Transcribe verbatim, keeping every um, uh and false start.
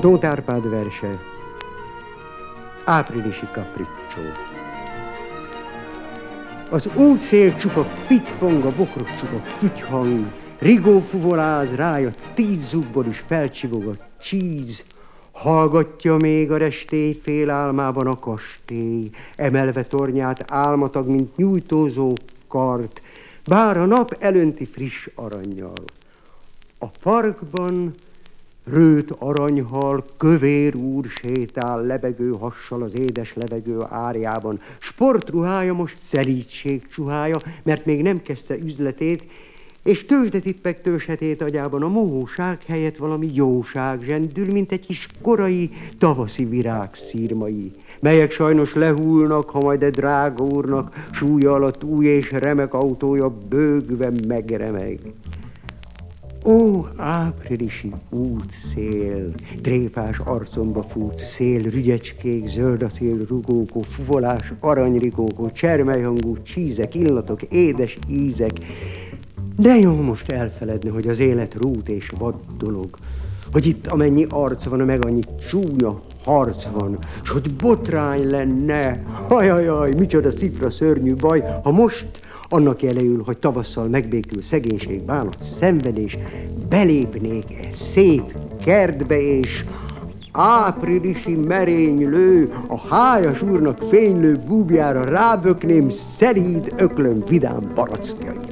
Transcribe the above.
Tóth Árpád verse, áprilisi kapricsó. Az útszél csupa pitpong, a bokrok csupa fütyhang, Rigó fuvoláz, rája tíz zugból is felcsivog a csíz, hallgatja még a restély félálmában a kastély, emelve tornyát álmatag, mint nyújtózó kart, bár a nap elönti friss arannyal. A parkban rőt aranyhal, kövér úr sétál lebegő hassal az édes levegő árjában. Sportruhája most szelídség csuhája, mert még nem kezdte üzletét, és tőzsdetippek tőzshetét agyában a mohóság helyett valami jóság zsendül, mint egy kis korai tavaszi virág szírmai, melyek sajnos lehullnak, ha majd egy drága úrnak súlya alatt új és remek autója bőgve megremeg. Ó, áprilisi útszél, tréfás arcomba fut szél, rügyecskék, zöld a szél, rugókó, fuvolás, aranyrigókó, csermelyhangú csízek, illatok, édes ízek. De jó most elfeledni, hogy az élet rút és vad dolog, hogy itt amennyi arc van, meg annyi csúnya harc van, s hogy botrány lenne, hajajaj, micsoda szifra szörnyű baj, ha most annak jelejül, hogy tavasszal megbékül szegénység, bánat, szenvedés, belépnék e szép kertbe, és áprilisi merénylő, a hájas úrnak fénylő búbjára rábökném szeríd öklöm vidám barackjait.